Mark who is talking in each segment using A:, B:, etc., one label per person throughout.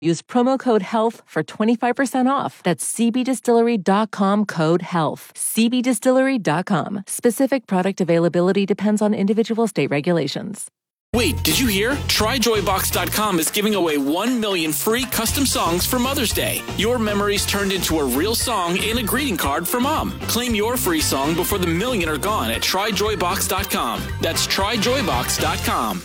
A: Use promo code HEALTH for 25% off. That's cbdistillery.com code HEALTH. cbdistillery.com. Specific product availability depends on individual state regulations.
B: Wait, did you hear? TryJoyBox.com is giving away 1 million free custom songs for Mother's Day. Your memories turned into a real song and a greeting card for Mom. Claim your free song before the million are gone at TryJoyBox.com. That's TryJoyBox.com.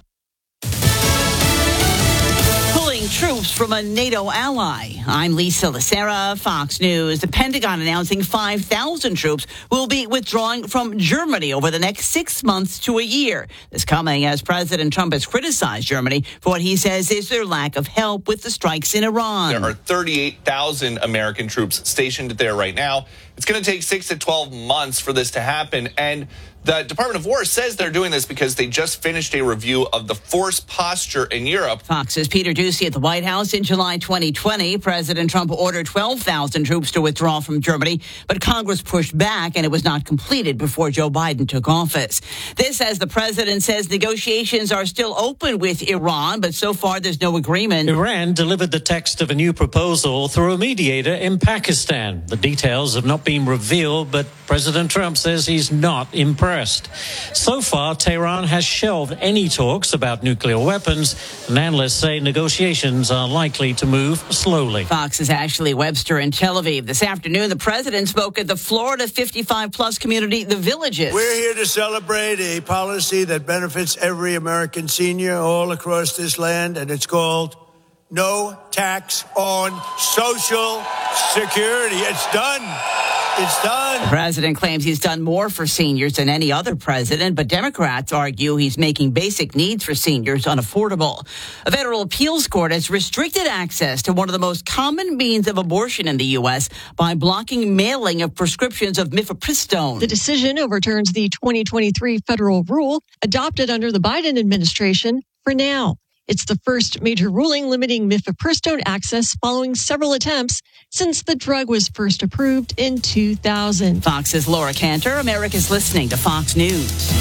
C: Pulling troops from a NATO ally. I'm Lisa Lacera, Fox News. The Pentagon announcing 5,000 troops will be withdrawing from Germany over the next 6 months to a year. This coming as President Trump has criticized Germany for what he says is their lack of help with the strikes in Iran.
D: There are 38,000 American troops stationed there right now. It's going to take 6 to 12 months for this to happen. And the Department of War says they're doing this because they just finished a review of the force posture in Europe.
C: Fox's Peter Doocy at the White House. In July 2020, President Trump ordered 12,000 troops to withdraw from Germany, but Congress pushed back and it was not completed before Joe Biden took office. This, as the president says, negotiations are still open with Iran, but so far there's no agreement.
E: Iran delivered the text of a new proposal through a mediator in Pakistan. The details have not been revealed, but President Trump says he's not impressed. So far, Tehran has shelved any talks about nuclear weapons, and analysts say negotiations are likely to move slowly.
C: Fox's Ashley Webster in Tel Aviv. This afternoon, the president spoke at the Florida 55-plus community, The Villages.
F: We're here to celebrate a policy that benefits every American senior all across this land, and it's called No Tax on Social Security. It's done. It's done.
C: The president claims he's done more for seniors than any other president, but Democrats argue he's making basic needs for seniors unaffordable. A federal appeals court has restricted access to one of the most common means of abortion in the U.S. by blocking mailing of prescriptions of mifepristone.
G: The decision overturns the 2023 federal rule adopted under the Biden administration for now. It's the first major ruling limiting mifepristone access following several attempts since the drug was first approved in 2000.
C: Fox's Laura Cantor. America's listening to Fox News.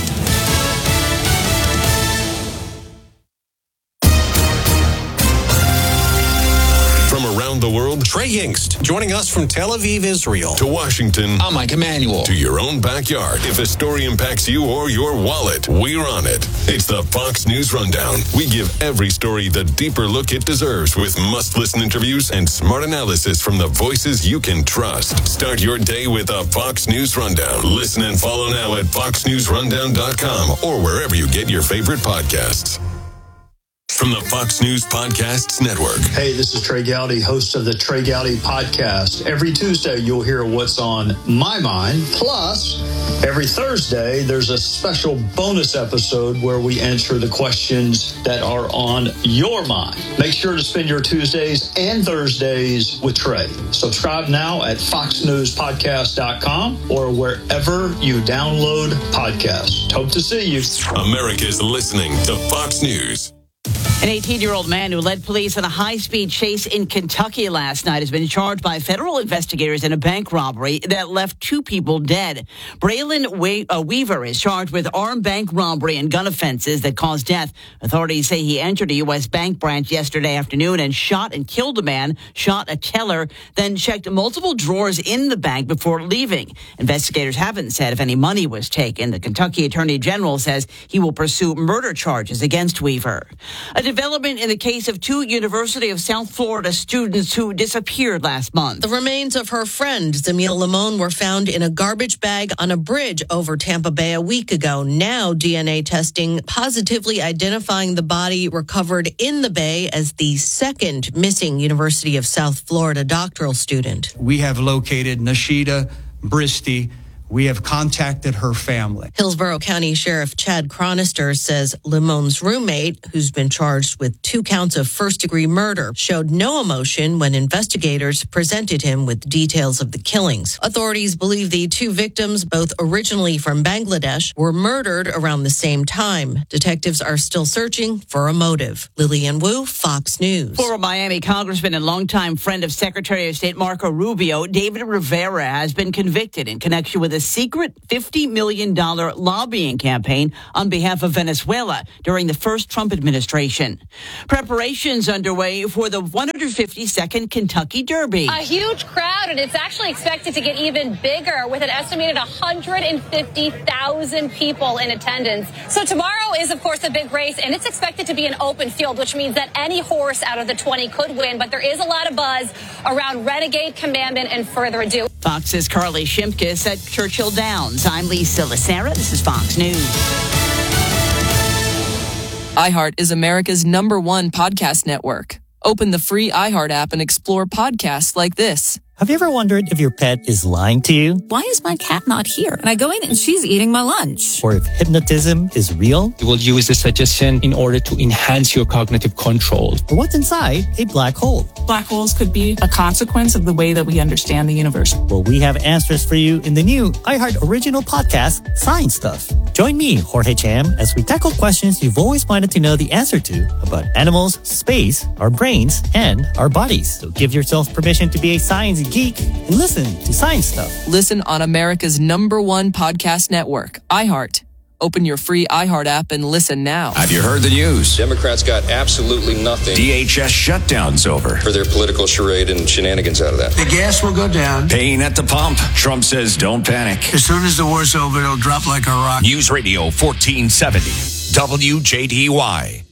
H: From around the world, Trey Yingst, joining us from Tel Aviv, Israel. To Washington,
I: I'm Mike Emanuel.
H: To your own backyard. If a story impacts you or your wallet, we're on it. It's the Fox News Rundown. We give every story the deeper look it deserves with must-listen interviews and smart analysis from the voices you can trust. Start your day with a Fox News Rundown. Listen and follow now at foxnewsrundown.com or wherever you get your favorite podcasts. From the Fox News Podcasts Network.
J: Hey, this is Trey Gowdy, host of the Trey Gowdy Podcast. Every Tuesday, you'll hear what's on my mind. Plus, every Thursday, there's a special bonus episode where we answer the questions that are on your mind. Make sure to spend your Tuesdays and Thursdays with Trey. Subscribe now at foxnewspodcast.com or wherever you download podcasts. Hope to see you.
H: America's listening to Fox News.
C: An 18-year-old man who led police on a high-speed chase in Kentucky last night has been charged by federal investigators in a bank robbery that left 2 people dead. Braylon Weaver is charged with armed bank robbery and gun offenses that caused death. Authorities say he entered a U.S. bank branch yesterday afternoon and shot and killed a man, shot a teller, then checked multiple drawers in the bank before leaving. Investigators haven't said if any money was taken. The Kentucky Attorney General says he will pursue murder charges against Weaver. A development in the case of 2 University of South Florida students who disappeared last month.
K: The remains of her friend, Zamil Limon, were found in a garbage bag on a bridge over Tampa Bay a week ago. Now, DNA testing positively identifying the body recovered in the Bay as the second missing University of South Florida doctoral student.
L: We have located Nashida Bristy. We have contacted her family.
K: Hillsborough County Sheriff Chad Chronister says Limon's roommate, who's been charged with 2 counts of first-degree murder, showed no emotion when investigators presented him with details of the killings. Authorities believe the 2 victims, both originally from Bangladesh, were murdered around the same time. Detectives are still searching for a motive. Lillian Wu, Fox News.
C: Former Miami Congressman and longtime friend of Secretary of State Marco Rubio, David Rivera, has been convicted in connection with a a secret $50 million lobbying campaign on behalf of Venezuela during the first Trump administration. Preparations underway for the 152nd Kentucky Derby.
I: A huge crowd, and it's actually expected to get even bigger with an estimated 150,000 people in attendance. So tomorrow is, of course, the big race, and it's expected to be an open field, which means that any horse out of the 20 could win. But there is a lot of buzz around Renegade, Commandment, and Further Ado.
C: Fox's Carly Shimkus at Churchill Downs. I'm Lisa Lacera. This is Fox News.
M: iHeart is America's #1 podcast network. Open the free iHeart app and explore podcasts like this.
N: Have you ever wondered if your pet is lying to you?
O: Why is my cat not here? And I go in and she's eating my lunch.
N: Or if hypnotism is real?
P: You will use the suggestion in order to enhance your cognitive control.
N: Or what's inside a black hole?
Q: Black holes could be a consequence of the way that we understand the universe.
N: Well, we have answers for you in the new iHeart original podcast, Science Stuff. Join me, Jorge Cham, as we tackle questions you've always wanted to know the answer to about animals, space, our brains, and our bodies. So give yourself permission to be a science geek and listen to Science Stuff.
M: Listen on America's #1 podcast network, iHeart. Open your free iHeart app and listen now.
R: Have you heard the news?
S: Democrats got absolutely nothing.
R: DHS shutdown's over.
S: For their political charade and shenanigans out of that.
F: The gas will go down.
R: Pain at the pump. Trump says don't panic.
F: As soon as the war's over, it'll drop like a rock.
R: News Radio 1470. WJDY.